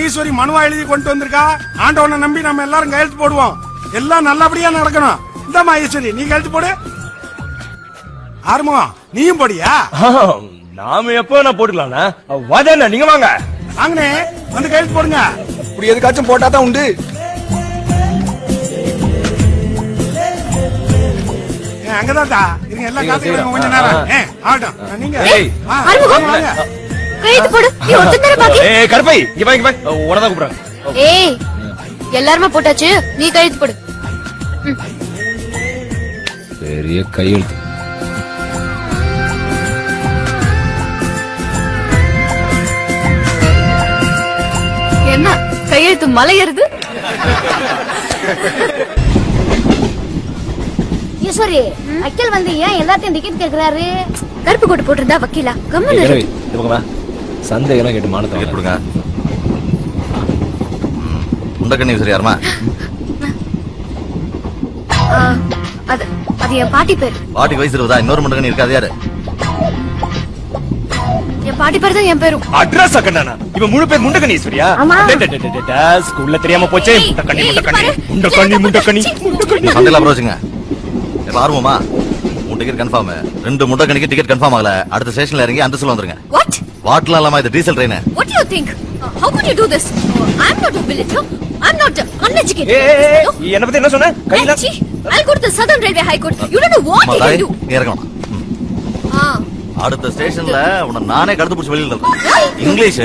ஈஸ்வரி மனுவா எழுதி கொண்டு வந்திருக்கா. ஆண்டவனை நம்பி நம்ம எல்லாரும் கையெழுத்து போடுவோம். எல்லாம் நல்லபடியா நடக்கணும். இந்தம்மா ஈஸ்வரி, நீ கையெழுத்து போடு. ஆறுமுகம், நீயும் போடியா? நாம எப்போ நான் போட்டுக்கலாம்ண்ணா. வாதாண்ணா, நீங்க வாங்க. வாங்கனே, வந்து கையெழுத்து போடுங்க. இப்படி எதுக்காச்சும் போட்டா தான் உண்டு. அங்கதான்டா இருங்க, எல்லாம் காத்துக்கிறாங்க கொஞ்ச நேரம். ஆகட்டும், நீங்க கையெழுத்து போடு. நீ ஒருத்தன் பாக்கி. கருப்பை, இங்க வா. உடனே கூப்பிடுறாங்க. ஏய், எல்லாருமே போட்டாச்சு, நீ கையெழுத்து போடு. பெரிய கையெழுத்து. என்ன கையெழுத்து மலையறது? ஈஸ்வரி, அக்கில் வந்து ஏன் எல்லாத்தையும் டிக்கெட் கேக்குறாரு? கருப்பு கோட்டு போட்டிருந்தா வக்கீலா கம்மன் சந்தேகம் கேட்டு மானத்தை கொடுங்க. முண்டக்கண்ணி சரி யாருமா? அது என் பாட்டி பேர். பாட்டிக்கு வயசு 20. இன்னொரு முண்டக்கண்ணி இருக்காது யாரு? என் பாட்டி பேர் தான் என் பேரும். அட்ரஸ் அக்கண்ணா. இவன் முழு பேர் முண்டக்கண்ணி ஈஸ்வரியா? ஸ்கூல்ல தெரியாம போச்சே. முண்டக்கண்ணி. சந்தையில அப்ரோச்சுங்க. ஆர்வமா? Ticket confirm. 2 முண்டக்கண்ணிக்கு டிக்கெட் கன்ஃபார்ம் ஆகல. அடுத்த ஸ்டேஷன்ல இறங்கி அந்தஸ்ல வந்துருங்க. வாட்லாம் இல்லாம இது diesel train. What do you think? How could you do this? I'm not a villager. I'm not uneducated. என்ன பத்தி என்ன சொன்ன? கையில I'll go to the Southern Railway High Court. You don't know what you can do. இறங்கணும். அடுத்த ஸ்டேஷன்ல உன்னை நானே கடந்து பிடிச்சி வெளியில இருக்கேன். இங்கிலீஷ்.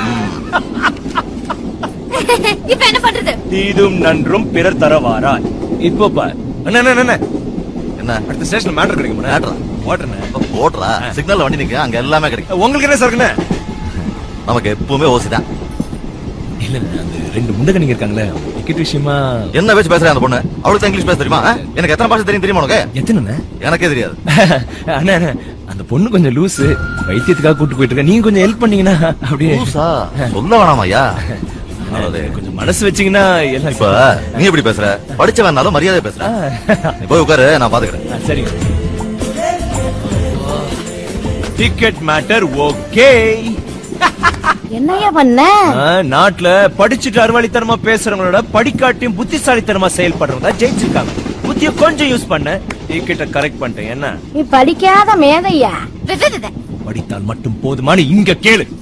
இப்ப என்ன பண்றது? தீதும் நன்றும் பிறர் தரவாரா. இப்போ பார். அண்ணா என்ன அடுத்த ஸ்டேஷன்ல மேட்டர் கிடைக்குமா? மேட்டர் ஓட்டுறா. சிக்னல்ல வண்டி நிக்க, அங்க எல்லாமே கிடைக்கும். உங்களுக்கு என்ன சார்க்குண்ணே? நமக்கு எப்பவுமே ஓசி தான். இல்ல அந்த 2 முண்டக்கண்ணிங்க இருக்காங்களே, டிக்கெட் விஷயமா என்ன பேச்சு பேசுறேன் அந்த பொண்ணு? அவளுக்கு இங்கிலீஷ் பேச தெரியுமா? எனக்கு எத்தனை பாஷை தெரியுமா உனக்கு? எத்தனை? எனக்கே தெரியாது. அண்ணா அந்த பொண்ணு கொஞ்சம் லூசு. வைத்தியத்துக்காக கூட்டு போயிட்டு இருக்க. நீங்க கொஞ்சம் ஹெல்ப் பண்ணீங்கன்னா அப்படியே. லூசா? சொல்ல வேணாமையா? கொஞ்சம் மனசு வச்சீங்கன்னா எல்லாம். இப்ப நீ எப்படி பேசுற? படிச்சவனாலும் மரியாதை பேசுற. போய் உட்காரு, நான் பாத்துக்கிறேன். சரிங்க. Ticket matter okay. என்னையா பண்ண? நாட்டுல படிச்சுட்டு அறிவாளித்தனமா பேசுறவங்களோட படிக்காட்டியும் புத்திசாலித்தனமா செயல்படுறவங்க ஜெயிச்சிருக்காங்க. புத்திய கொஞ்சம் யூஸ் பண்ண டிக்கெட்ட கரெக்ட் பண்ணிட்டேன். என்ன நீ படிக்காத மேதையா? படித்தால் மட்டும் போதுமானு இங்க கேளு.